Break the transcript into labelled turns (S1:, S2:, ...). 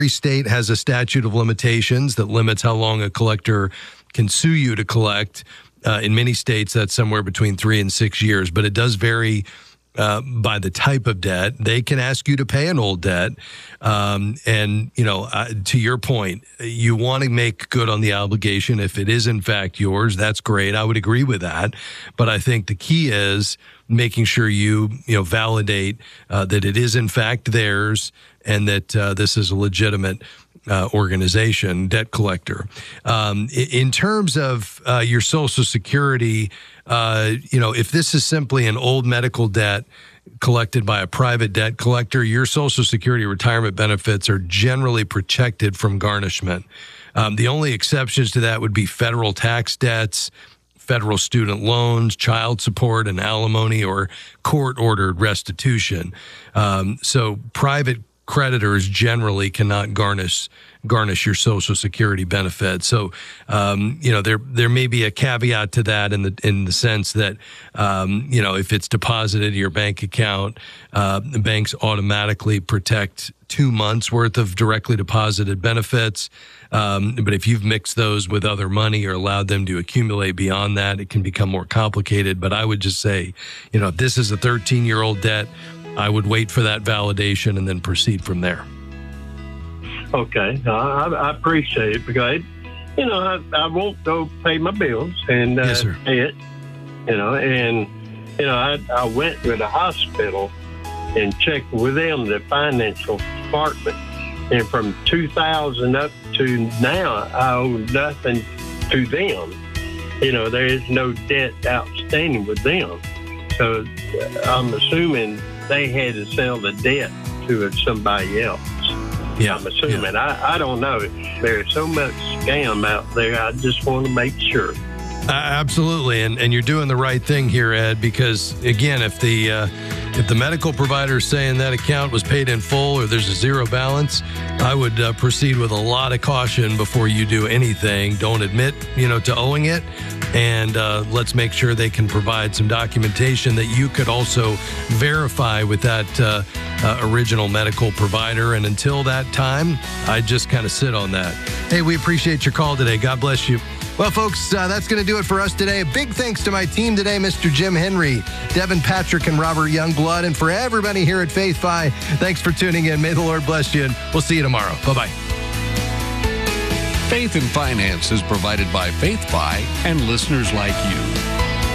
S1: state has a statute of limitations that limits how long a collector can sue you to collect. In many states, that's somewhere between 3 and 6 years, but it does vary by the type of debt. They can ask you to pay an old debt. And, to your point, you want to make good on the obligation. If it is, in fact, yours, that's great. I would agree with that. But I think the key is making sure you validate that it is, in fact, theirs and that this is a legitimate organization, debt collector. In terms of your Social Security, if this is simply an old medical debt collected by a private debt collector, your Social Security retirement benefits are generally protected from garnishment. The only exceptions to that would be federal tax debts, federal student loans, child support and alimony, or court-ordered restitution. So private creditors generally cannot garnish your Social Security benefits. So, there may be a caveat to that in the sense that, if it's deposited in your bank account, the banks automatically protect 2 months worth of directly deposited benefits. But if you've mixed those with other money or allowed them to accumulate beyond that, it can become more complicated. But I would just say, if this is a 13-year-old debt, I would wait for that validation and then proceed from there.
S2: Okay. I appreciate it because, I won't go pay my bills and
S1: yes, sir.
S2: Pay it, I went to the hospital and checked with them, the financial department. And from 2000 up to now, I owe nothing to them. There is no debt outstanding with them. So I'm assuming they had to sell the debt to somebody else.
S1: Yeah,
S2: I'm assuming.
S1: Yeah.
S2: I don't know. There's so much scam out there. I just want to make sure.
S1: Absolutely, and you're doing the right thing here, Ed, because again, if the medical provider is saying that account was paid in full or there's a zero balance, I would proceed with a lot of caution before you do anything. Don't admit, to owing it, and let's make sure they can provide some documentation that you could also verify with that original medical provider. And until that time, I just kind of sit on that. Hey, we appreciate your call today. God bless you. Well, folks, that's going to do it for us today. A big thanks to my team today, Mr. Jim Henry, Devin Patrick, and Robert Youngblood. And for everybody here at Faith Fi, thanks for tuning in. May the Lord bless you, and we'll see you tomorrow. Bye-bye.
S3: Faith and Finance is provided by Faith Fi and listeners like you.